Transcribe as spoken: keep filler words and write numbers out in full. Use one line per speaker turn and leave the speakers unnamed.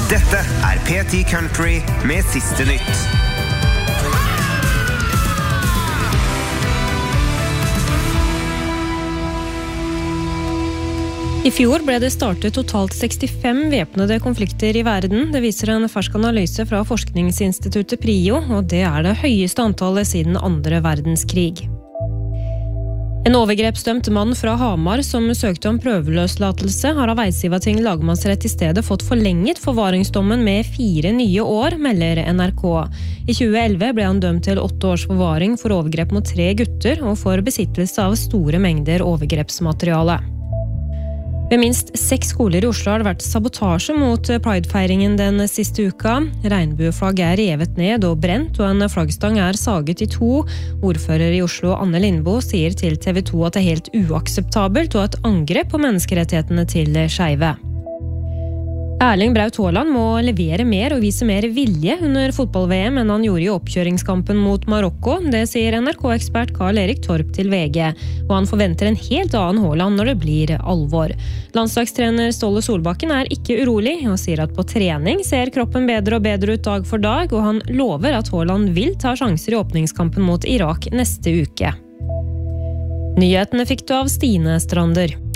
Dette er P ti Country med siste nytt.
I fjor ble det startet totalt sekstifem væpnede konflikter i verden. Det viser en fersk analyse fra forskningsinstituttet PRIO, og det er det høyeste antallet siden andre verdenskrig. En overgrepsdømt mann fra Hamar som søkte om prøveløslatelse har av Eidsivating lagmannsrett i stedet fått forlenget forvaringsdommen med fire nye år, melder N R K. I tjue elleve ble han dømt til åtte års forvaring for overgrep mot tre gutter og for besittelse av store mengder overgrepsmateriale. Ved minst seks skoler i Oslo har det vært sabotasje mot Pride-feiringen den siste uka. Regnbueflagg er revet ned og brent, og en flaggstang er saget i to. Ordfører i Oslo, Anne Lindboe, sier til T V to at det er helt uakseptabelt og et angrep på menneskerettighetene til skeive. Erling Braut Haaland må levere mer og vise mer vilje under fotball-V M enn han gjorde i oppkjøringskampen mot Marokko. Det sier N R K-ekspert Karl Erik Torp til V G, og han forventer en helt annen Haaland når det blir alvor. Landslagstrener Ståle Solbakken er ikke urolig, og sier at på trening ser kroppen bedre og bedre ut dag for dag, og han lover at Haaland vil ta sjanser i åpningskampen mot Irak neste uke. Nyhetene fikk du av Stine Strander.